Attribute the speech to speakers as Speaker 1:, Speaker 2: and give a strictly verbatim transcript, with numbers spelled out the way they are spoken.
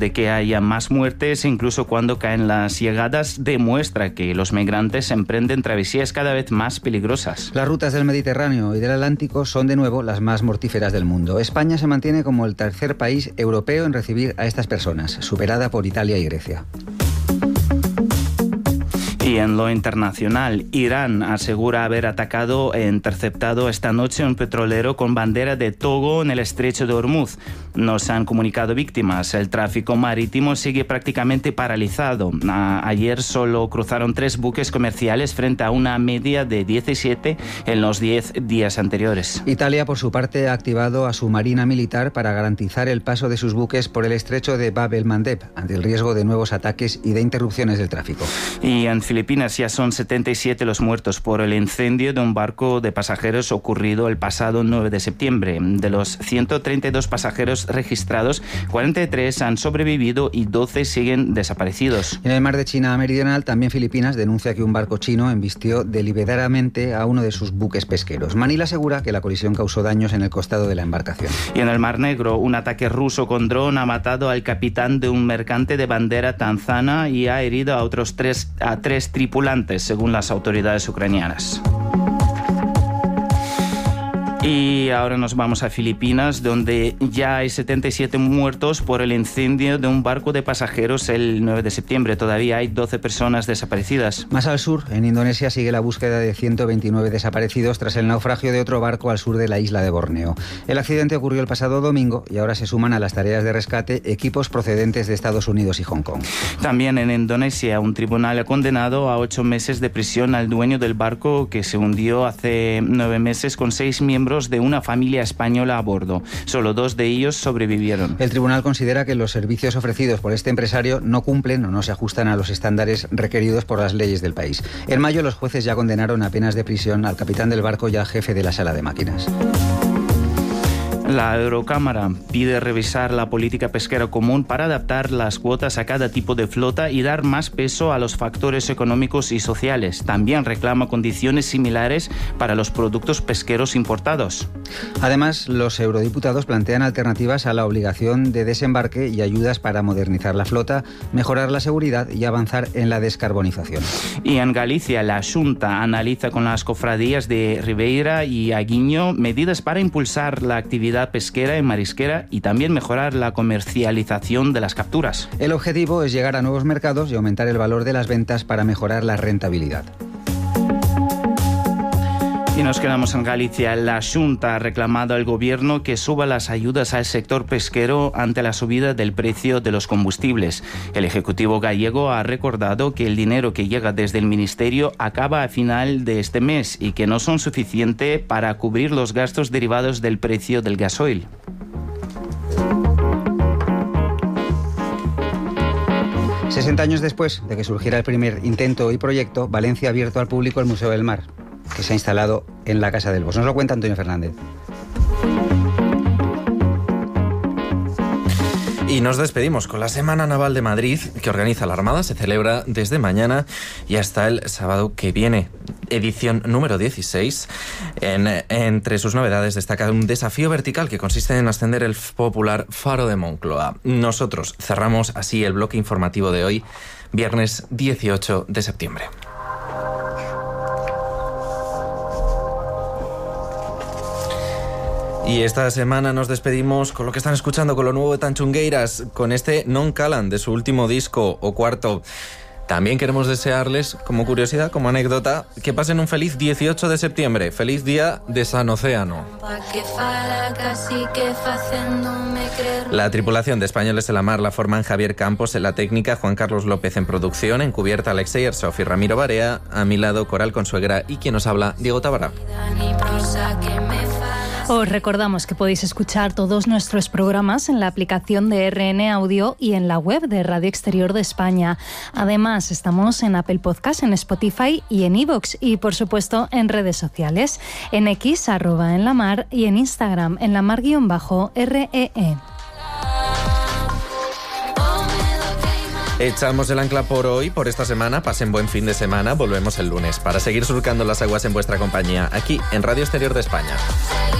Speaker 1: de que haya más muertes, incluso cuando caen las llegadas, demuestra que los migrantes emprenden travesías cada vez más peligrosas.
Speaker 2: Las rutas del Mediterráneo y del Atlántico son de nuevo las más mortíferas del mundo. España se mantiene como el tercer país europeo en recibir a estas personas, superada por Italia y Grecia.
Speaker 1: Y en lo internacional, Irán asegura haber atacado e interceptado esta noche un petrolero con bandera de Togo en el estrecho de Hormuz. No se han comunicado víctimas. El tráfico marítimo sigue prácticamente paralizado. A- ayer solo cruzaron tres buques comerciales frente a una media de diecisiete en los diez días anteriores.
Speaker 2: Italia, por su parte, ha activado a su marina militar para garantizar el paso de sus buques por el estrecho de Bab el-Mandeb, ante el riesgo de nuevos ataques y de interrupciones del tráfico.
Speaker 1: Y en Filipinas ya son setenta y siete los muertos por el incendio de un barco de pasajeros ocurrido el pasado nueve de septiembre. De los ciento treinta y dos pasajeros registrados, cuarenta y tres han sobrevivido y doce siguen desaparecidos.
Speaker 2: En el mar de China Meridional, también Filipinas denuncia que un barco chino embistió deliberadamente a uno de sus buques pesqueros. Manila asegura que la colisión causó daños en el costado de la embarcación.
Speaker 1: Y en el Mar Negro, un ataque ruso con dron ha matado al capitán de un mercante de bandera tanzana y ha herido a otros tres, a tres tripulantes, según las autoridades ucranianas. Y ahora nos vamos a Filipinas, donde ya hay setenta y siete muertos por el incendio de un barco de pasajeros el nueve de septiembre. Todavía hay doce personas desaparecidas.
Speaker 2: Más al sur, en Indonesia, sigue la búsqueda de ciento veintinueve desaparecidos tras el naufragio de otro barco al sur de la isla de Borneo. El accidente ocurrió el pasado domingo y ahora se suman a las tareas de rescate equipos procedentes de Estados Unidos y Hong Kong.
Speaker 1: También en Indonesia, un tribunal ha condenado a ocho meses de prisión al dueño del barco que se hundió hace nueve meses con seis miembros de una familia española a bordo. Solo dos de ellos sobrevivieron.
Speaker 2: El tribunal considera que los servicios ofrecidos por este empresario no cumplen o no se ajustan a los estándares requeridos por las leyes del país. En mayo, los jueces ya condenaron a penas de prisión al capitán del barco y al jefe de la sala de máquinas.
Speaker 1: La Eurocámara pide revisar la política pesquera común para adaptar las cuotas a cada tipo de flota y dar más peso a los factores económicos y sociales. También reclama condiciones similares para los productos pesqueros importados.
Speaker 2: Además, los eurodiputados plantean alternativas a la obligación de desembarque y ayudas para modernizar la flota, mejorar la seguridad y avanzar en la descarbonización.
Speaker 1: Y en Galicia, la Xunta analiza con las cofradías de Ribeira y Aguiño medidas para impulsar la actividad pesquera y marisquera y también mejorar la comercialización de las capturas.
Speaker 2: El objetivo es llegar a nuevos mercados y aumentar el valor de las ventas para mejorar la rentabilidad.
Speaker 1: Y nos quedamos en Galicia. La Xunta ha reclamado al gobierno que suba las ayudas al sector pesquero ante la subida del precio de los combustibles. El Ejecutivo gallego ha recordado que el dinero que llega desde el Ministerio acaba a final de este mes y que no son suficientes para cubrir los gastos derivados del precio del gasoil.
Speaker 2: sesenta años después de que surgiera el primer intento y proyecto, Valencia ha abierto al público el Museo del Mar, que se ha instalado en la Casa del Bosque. Nos lo cuenta Antonio Fernández.
Speaker 3: Y nos despedimos con la Semana Naval de Madrid, que organiza la Armada. Se celebra desde mañana y hasta el sábado que viene. Edición número dieciséis. En, entre sus novedades destaca un desafío vertical que consiste en ascender el popular Faro de Moncloa. Nosotros cerramos así el bloque informativo de hoy, viernes dieciocho de septiembre. Y esta semana nos despedimos con lo que están escuchando, con lo nuevo de Tanchungueiras, con este Non Calan de su último disco, o cuarto. También queremos desearles, como curiosidad, como anécdota, que pasen un feliz dieciocho de septiembre. Feliz día de San Océano. La tripulación de Españoles en la Mar la forman Javier Campos en la técnica, Juan Carlos López en producción, encubierta Alexei Ersov y Ramiro Barea, a mi lado Coral Consuegra y quien nos habla, Diego Tábara.
Speaker 4: Os recordamos que podéis escuchar todos nuestros programas en la aplicación de R N Audio y en la web de Radio Exterior de España. Además, estamos en Apple Podcast, en Spotify y en iVoox y, por supuesto, en redes sociales, en X, arroba en la mar, y en Instagram, en la mar-R E E.
Speaker 3: Echamos el ancla por hoy, por esta semana. Pasen buen fin de semana. Volvemos el lunes para seguir surcando las aguas en vuestra compañía, aquí en Radio Exterior de España.